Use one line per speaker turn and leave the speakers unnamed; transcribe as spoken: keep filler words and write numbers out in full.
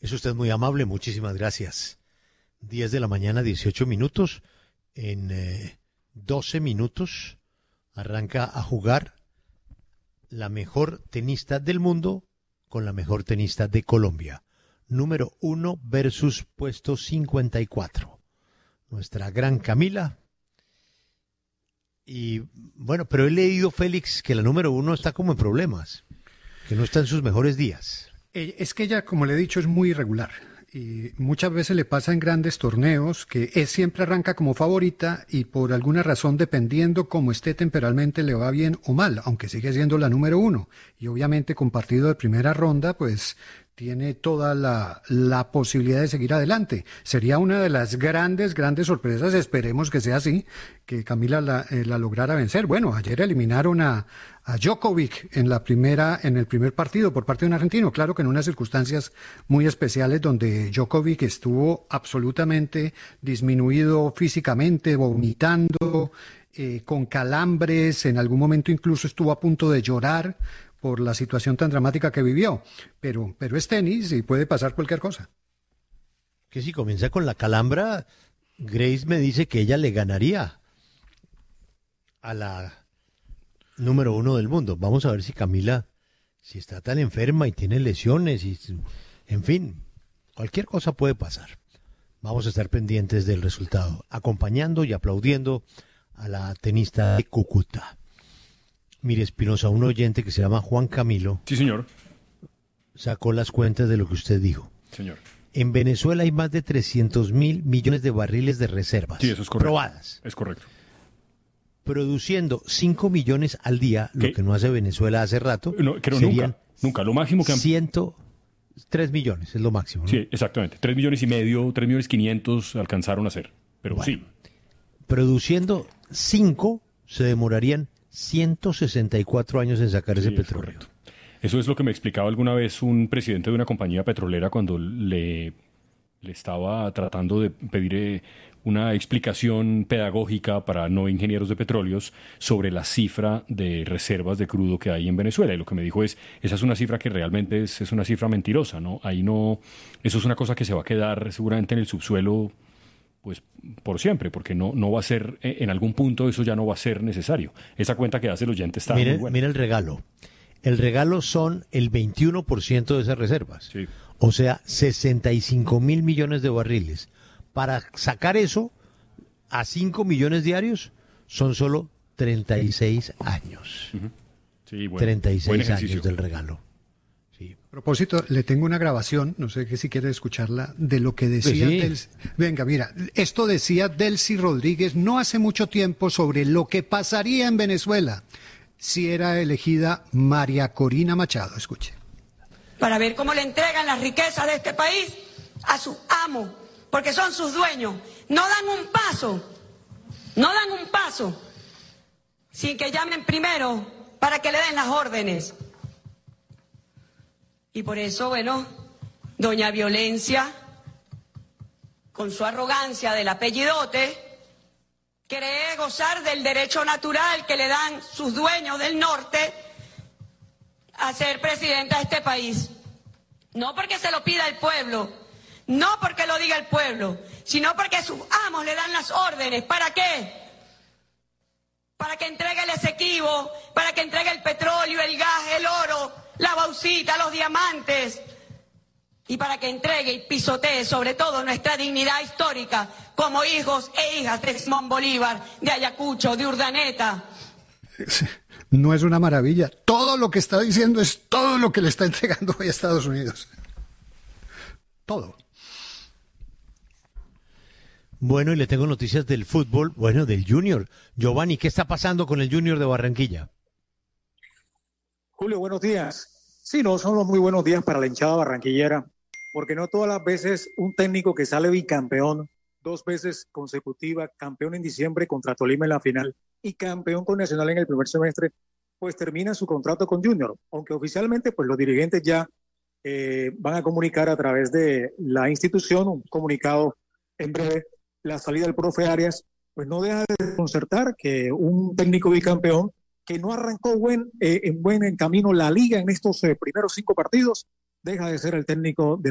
Es usted muy amable, muchísimas gracias. diez de la mañana, dieciocho minutos. En eh, doce minutos arranca a jugar la mejor tenista del mundo con la mejor tenista de Colombia. Número uno versus puesto cincuenta y cuatro. Nuestra gran Camila. Y bueno, pero he leído, Félix, que la número uno está como en problemas, que no está en sus mejores días.
Es que ella, como le he dicho, es muy irregular. Y muchas veces le pasa en grandes torneos que es, siempre arranca como favorita y por alguna razón, dependiendo cómo esté temperalmente, le va bien o mal, aunque sigue siendo la número uno. Y obviamente con partido de primera ronda, pues tiene toda la, la posibilidad de seguir adelante. Sería una de las grandes, grandes sorpresas, esperemos que sea así, que Camila la, eh, la lograra vencer. Bueno, ayer eliminaron a, a Djokovic en la primera, en el primer partido por parte de un argentino, claro que en unas circunstancias muy especiales donde Djokovic estuvo absolutamente disminuido físicamente, vomitando, eh, con calambres, en algún momento incluso estuvo a punto de llorar por la situación tan dramática que vivió, pero, pero es tenis y puede pasar cualquier cosa.
Que si comienza con la calambra, Grace me dice que ella le ganaría a la número uno del mundo. Vamos a ver si Camila, si está tan enferma y tiene lesiones, y, en fin, cualquier cosa puede pasar. Vamos a estar pendientes del resultado, acompañando y aplaudiendo a la tenista de Cúcuta. Mire, Espinosa, un oyente que se llama Juan Camilo.
Sí, señor.
Sacó las cuentas de lo que usted dijo.
Señor.
En Venezuela hay más de trescientos mil millones de barriles de reservas.
Sí, eso es correcto.
Probadas.
Es correcto.
Produciendo cinco millones al día,
¿Qué?
Lo que no hace Venezuela hace rato.
No, creo
serían
nunca. Nunca. Lo máximo que han...
ciento tres millones es lo máximo, ¿no?
Sí, exactamente. Tres millones y medio, tres millones quinientos alcanzaron a hacer. Pero
Bueno,
sí.
Produciendo cinco, se demorarían ciento sesenta y cuatro años en sacar
Sí,
ese
es
petróleo.
correcto. Eso es lo que me explicaba alguna vez un presidente de una compañía petrolera cuando le, le estaba tratando de pedir eh, una explicación pedagógica para no ingenieros de petróleos sobre la cifra de reservas de crudo que hay en Venezuela. Y lo que me dijo es, esa es una cifra que realmente es, es una cifra mentirosa, ¿no? Ahí no, eso es una cosa que se va a quedar seguramente en el subsuelo pues por siempre, porque no, no va a ser, en algún punto eso ya no va a ser necesario. Esa cuenta que hace el oyente está
Mire,
muy buena.
mire el regalo. El regalo son el veintiuno por ciento de esas reservas.
Sí.
O sea, sesenta y cinco mil millones de barriles. Para sacar eso a cinco millones diarios son solo treinta y seis años.
Uh-huh. Sí, bueno,
treinta y
buen
seis
ejercicio.
años del regalo. Sí.
A propósito, le tengo una grabación, no sé que si quiere escucharla, de lo que decía
Pues sí.
Delcy. Venga, mira, esto decía Delcy Rodríguez no hace mucho tiempo sobre lo que pasaría en Venezuela si era elegida María Corina Machado. Escuche.
Para ver cómo le entregan las riquezas de este país a sus amos, porque son sus dueños. No dan un paso, no dan un paso sin que llamen primero para que le den las órdenes. Y por eso, bueno, doña Violencia, con su arrogancia del apellidote, cree gozar del derecho natural que le dan sus dueños del norte a ser presidenta de este país. No porque se lo pida el pueblo, no porque lo diga el pueblo, sino porque sus amos le dan las órdenes. ¿Para qué? Para que entregue el Esequibo, para que entregue el petróleo, el gas, el oro, la bauxita, los diamantes, y para que entregue y pisotee sobre todo nuestra dignidad histórica como hijos e hijas de Simón Bolívar, de Ayacucho, de Urdaneta.
No es una maravilla. Todo lo que está diciendo es todo lo que le está entregando hoy a Estados Unidos. Todo.
Bueno, y le tengo noticias del fútbol, bueno, del Junior. Giovanni, ¿qué está pasando con el Junior de Barranquilla?
Julio, buenos días. Sí, no, son los muy buenos días para la hinchada barranquillera, porque no todas las veces un técnico que sale bicampeón, dos veces consecutiva, campeón en diciembre contra Tolima en la final y campeón con Nacional en el primer semestre, pues termina su contrato con Junior, aunque oficialmente pues los dirigentes ya eh, van a comunicar a través de la institución, un comunicado en breve, la salida del profe Arias, pues no deja de desconcertar que un técnico bicampeón que no arrancó buen, eh, en buen camino la liga en estos eh, primeros cinco partidos, deja de ser el técnico del